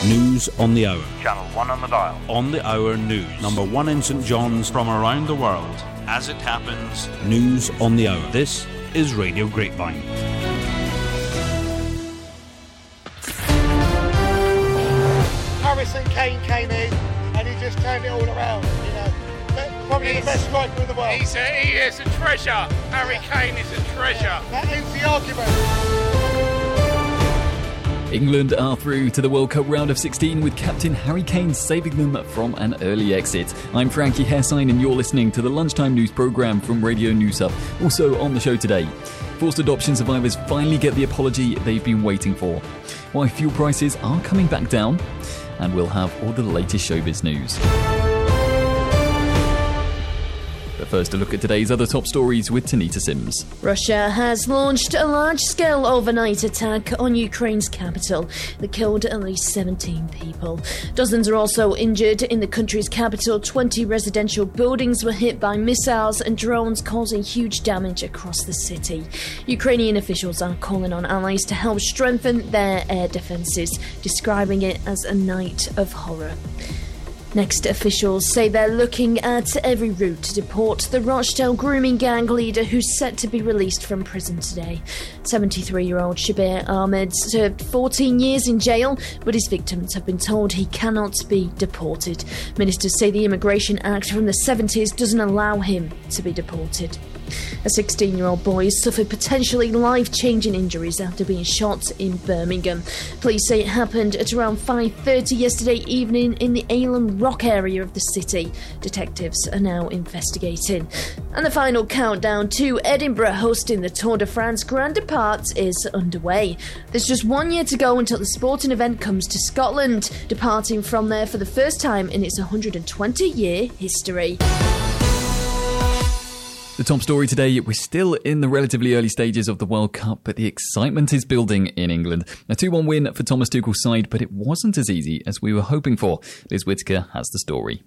News on the hour. Channel 1 on the dial. On the hour news. Number 1 in St John's from around the world. As it happens. News on the hour. This is Radio Grapevine. Harrison Kane came in and he just turned it all around, you know. Probably the best striker in the world. He is a treasure. Harry Kane is a treasure. That ends the argument. England are through to the World Cup round of 16 with captain Harry Kane saving them from an early exit. I'm Frankie Hessine and you're listening to the Lunchtime News programme from Radio News Hub. Also on the show today, forced adoption survivors finally get the apology they've been waiting for, why fuel prices are coming back down, and we'll have all the latest showbiz news. But first, a look at today's other top stories with Tanita Sims. Russia has launched a large-scale overnight attack on Ukraine's capital that killed at least 17 people. Dozens are also injured in the country's capital. 20 residential buildings were hit by missiles and drones, causing huge damage across the city. Ukrainian officials are calling on allies to help strengthen their air defences, describing it as a night of horror. Next, officials say they're looking at every route to deport the Rochdale grooming gang leader who's set to be released from prison today. 73-year-old Shabir Ahmed served 14 years in jail, but his victims have been told he cannot be deported. Ministers say the Immigration Act from the 70s doesn't allow him to be deported. A 16-year-old boy suffered potentially life-changing injuries after being shot in Birmingham. Police say it happened at around 5:30 yesterday evening in the Aylham Rock area of the city. Detectives are now investigating. And the final countdown to Edinburgh hosting the Tour de France Grand Depart is underway. There's just 1 year to go until the sporting event comes to Scotland, departing from there for the first time in its 120-year history. The top story today, we're still in the relatively early stages of the World Cup, but the excitement is building in England. A 2-1 win for Thomas Tuchel's side, but it wasn't as easy as we were hoping for. Liz Whittaker has the story.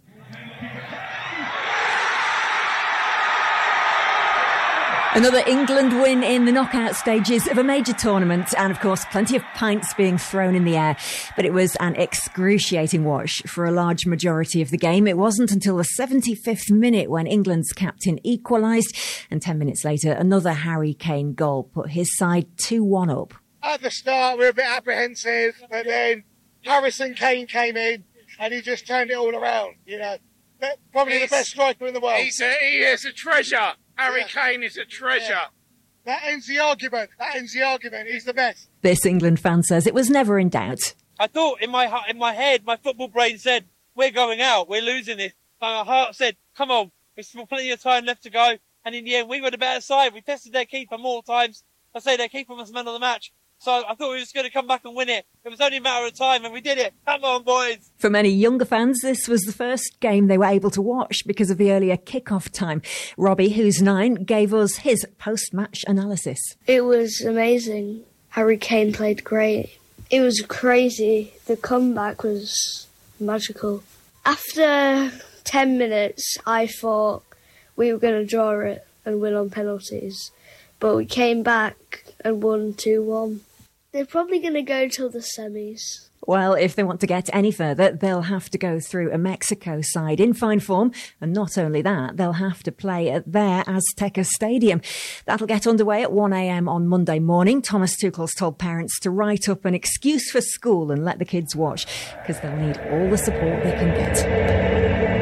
Another England win in the knockout stages of a major tournament, and of course plenty of pints being thrown in the air. But it was an excruciating watch for a large majority of the game. It wasn't until the 75th minute when England's captain equalised, and 10 minutes later another Harry Kane goal put his side 2-1 up. At the start we were a bit apprehensive, but then Harrison Kane came in and he just turned it all around, you know. Probably the best striker in the world. He is a treasure. Harry Kane is a treasure. Yeah. That ends the argument. He's the best. This England fan says it was never in doubt. I thought in my head, my football brain said, we're going out, we're losing this. My heart said, come on, there's still plenty of time left to go. And in the end, we were the better side. We tested their keeper more times. I say their keeper was man of the match. So I thought we were just going to come back and win it. It was only a matter of time, and we did it. Come on, boys. For many younger fans, this was the first game they were able to watch because of the earlier kick-off time. Robbie, who's 9, gave us his post-match analysis. It was amazing. Harry Kane played great. It was crazy. The comeback was magical. After 10 minutes, I thought we were going to draw it and win on penalties. But we came back and won 2-1. They're probably going to go till the semis. Well, if they want to get any further, they'll have to go through a Mexico side in fine form. And not only that, they'll have to play at their Azteca Stadium. That'll get underway at 1 a.m. on Monday morning. Thomas Tuchel's told parents to write up an excuse for school and let the kids watch, because they'll need all the support they can get.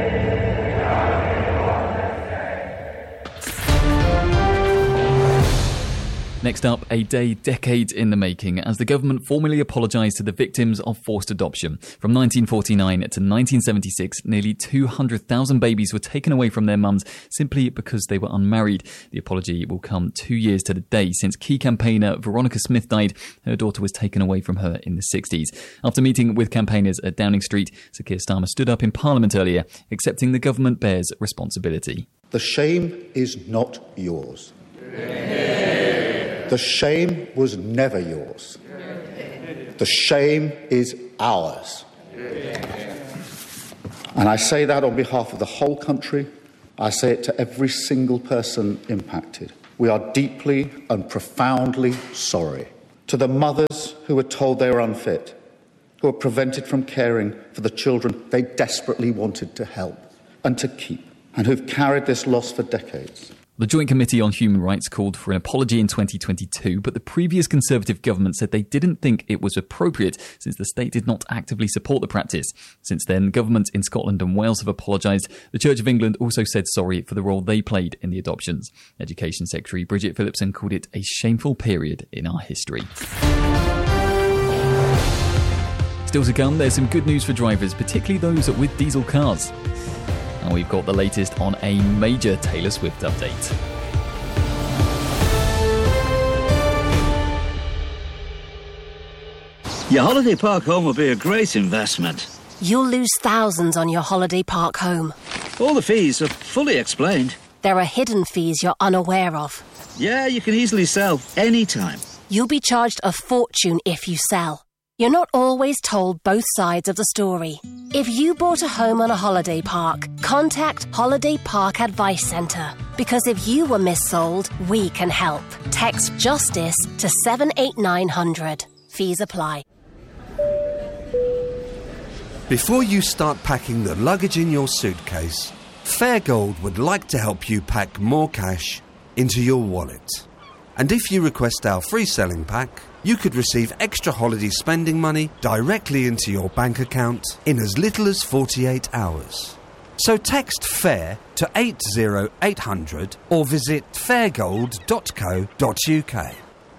Next up, a day decades in the making as the government formally apologised to the victims of forced adoption. From 1949 to 1976, nearly 200,000 babies were taken away from their mums simply because they were unmarried. The apology will come 2 years to the day since key campaigner Veronica Smith died. Her daughter was taken away from her in the 60s. After meeting with campaigners at Downing Street, Sir Keir Starmer stood up in Parliament earlier, accepting the government bears responsibility. The shame is not yours. The shame was never yours. The shame is ours. And I say that on behalf of the whole country. I say it to every single person impacted. We are deeply and profoundly sorry. To the mothers who were told they were unfit, who were prevented from caring for the children they desperately wanted to help and to keep, and who've carried this loss for decades. The Joint Committee on Human Rights called for an apology in 2022, but the previous Conservative government said they didn't think it was appropriate since the state did not actively support the practice. Since then, governments in Scotland and Wales have apologised. The Church of England also said sorry for the role they played in the adoptions. Education Secretary Bridget Phillipson called it a shameful period in our history. Still to come, there's some good news for drivers, particularly those with diesel cars. And we've got the latest on a major Taylor Swift update. Your holiday park home will be a great investment. You'll lose thousands on your holiday park home. All the fees are fully explained. There are hidden fees you're unaware of. Yeah, you can easily sell anytime. You'll be charged a fortune if you sell. You're not always told both sides of the story. If you bought a home on a holiday park, contact Holiday Park Advice Centre. Because if you were missold, we can help. Text JUSTICE to 78900. Fees apply. Before you start packing the luggage in your suitcase, Fairgold would like to help you pack more cash into your wallet. And if you request our free selling pack, you could receive extra holiday spending money directly into your bank account in as little as 48 hours. So text FAIR to 80800 or visit fairgold.co.uk.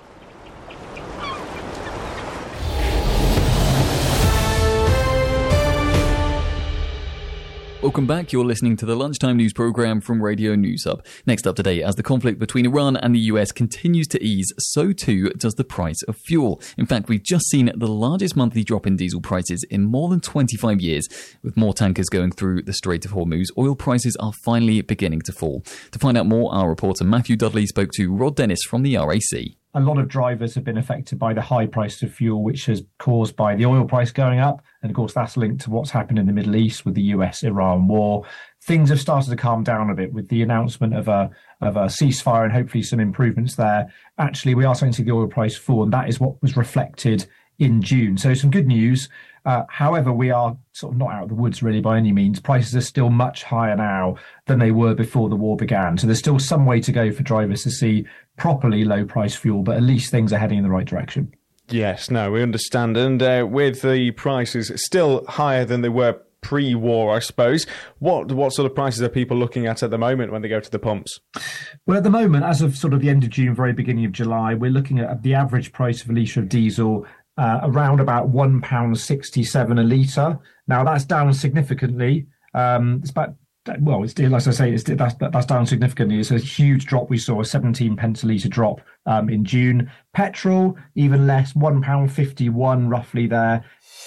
Welcome back. You're listening to the Lunchtime News programme from Radio News Hub. Next up today, as the conflict between Iran and the US continues to ease, so too does the price of fuel. In fact, we've just seen the largest monthly drop in diesel prices in more than 25 years. With more tankers going through the Strait of Hormuz, oil prices are finally beginning to fall. To find out more, our reporter Matthew Dudley spoke to Rod Dennis from the RAC. A lot of drivers have been affected by the high price of fuel, which is caused by the oil price going up. And of course, that's linked to what's happened in the Middle East with the US-Iran war. Things have started to calm down a bit with the announcement of a ceasefire and hopefully some improvements there. Actually, we are starting to see the oil price fall, and that is what was reflected in June. So some good news. However, we are sort of not out of the woods really by any means. Prices are still much higher now than they were before the war began. So there's still some way to go for drivers to see properly low price fuel, but at least things are heading in the right direction. Yes, no, we understand. And with the prices still higher than they were pre-war, I suppose, what sort of prices are people looking at the moment when they go to the pumps? Well, at the moment, as of sort of the end of June, very beginning of July, we're looking at the average price of a litre of diesel around about £1.67 a litre. Now, that's down significantly. It's about, well, it's still, as I say, that's down significantly. It's a huge drop. We saw a 17 pence a litre drop in June. Petrol, even less, £1.51 roughly there.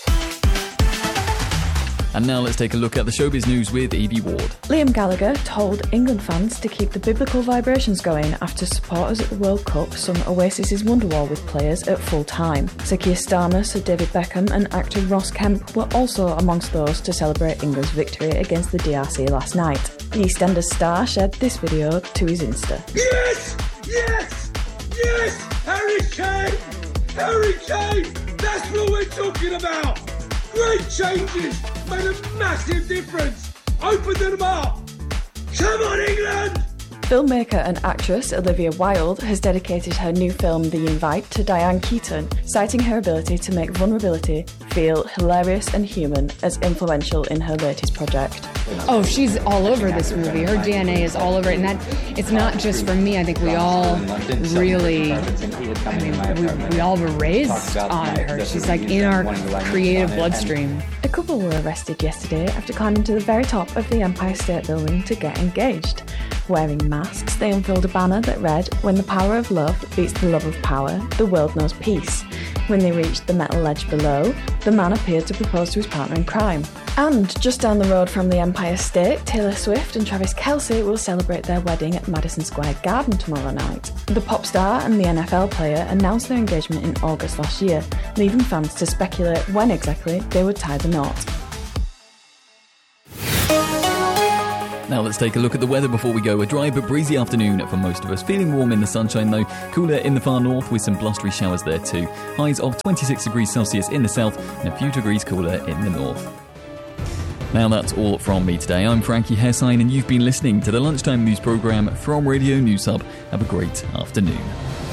And now let's take a look at the showbiz news with Evie Ward. Liam Gallagher told England fans to keep the biblical vibrations going after supporters at the World Cup sung Oasis's Wonderwall with players at full time. Sir Keir Starmer, Sir David Beckham and actor Ross Kemp were also amongst those to celebrate England's victory against the DRC last night. The EastEnders star shared this video to his Insta. Yes! Yes! Yes! Harry Kane! Harry Kane! That's what we're talking about! Great changes! Made a massive difference! Open them up! Come on, England! Filmmaker and actress Olivia Wilde has dedicated her new film The Invite to Diane Keaton, citing her ability to make vulnerability feel hilarious and human as influential in her latest project. Oh, she's all over this movie. Her DNA is all over it, and that it's not just for me. I think we all really, we all were raised on her. She's like in our creative bloodstream. A couple were arrested yesterday after climbing to the very top of the Empire State Building to get engaged. Wearing masks, they unfurled a banner that read, "When the power of love beats the love of power, the world knows peace." When they reached the metal ledge below, the man appeared to propose to his partner in crime. And just down the road from the Empire State, Taylor Swift and Travis Kelce will celebrate their wedding at Madison Square Garden tomorrow night. The pop star and the NFL player announced their engagement in August last year, leaving fans to speculate when exactly they would tie the knot. Now let's take a look at the weather before we go. A dry but breezy afternoon for most of us. Feeling warm in the sunshine though. Cooler in the far north with some blustery showers there too. Highs of 26 degrees Celsius in the south and a few degrees cooler in the north. Now that's all from me today. I'm Frankie Hessine and you've been listening to the Lunchtime News programme from Radio News Hub. Have a great afternoon.